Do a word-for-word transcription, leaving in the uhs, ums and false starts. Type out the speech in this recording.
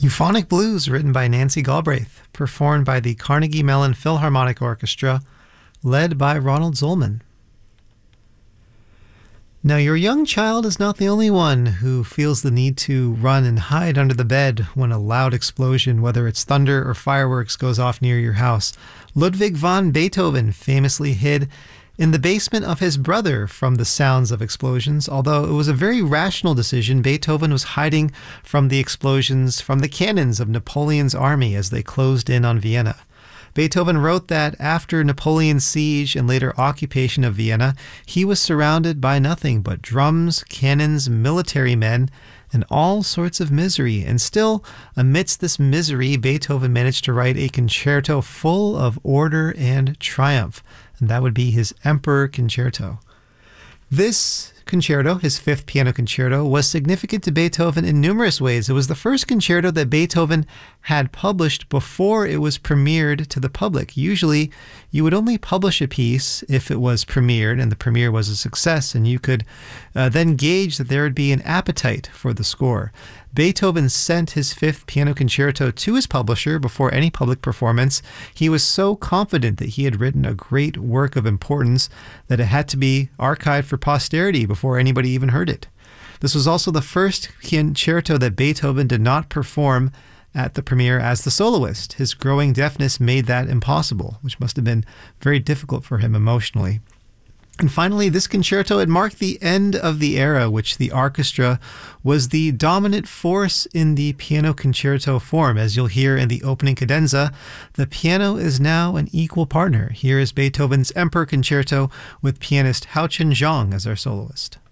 Euphonic Blues, written by Nancy Galbraith, performed by the Carnegie Mellon Philharmonic Orchestra, led by Ronald Zolman. Now, your young child is not the only one who feels the need to run and hide under the bed when a loud explosion, whether it's thunder or fireworks, goes off near your house. Ludwig van Beethoven famously hid in the basement of his brother from the sounds of explosions. Although it was a very rational decision, Beethoven was hiding from the explosions from the cannons of Napoleon's army as they closed in on Vienna. Beethoven wrote that after Napoleon's siege and later occupation of Vienna, he was surrounded by nothing but drums, cannons, military men, and all sorts of misery. And still, amidst this misery, Beethoven managed to write a concerto full of order and triumph, and that would be his Emperor Concerto. This concerto, his fifth piano concerto, was significant to Beethoven in numerous ways. It was the first concerto that Beethoven had published before it was premiered to the public. Usually, you would only publish a piece if it was premiered and the premiere was a success, and you could uh, then gauge that there would be an appetite for the score. Beethoven sent his fifth piano concerto to his publisher before any public performance. He was so confident that he had written a great work of importance that it had to be archived for posterity before anybody even heard it. This was also the first concerto that Beethoven did not perform at the premiere as the soloist. His growing deafness made that impossible, which must have been very difficult for him emotionally. And finally, this concerto, it marked the end of the era which the orchestra was the dominant force in the piano concerto form. As you'll hear in the opening cadenza, the piano is now an equal partner. Here is Beethoven's Emperor Concerto with pianist Hao Chun-jong as our soloist.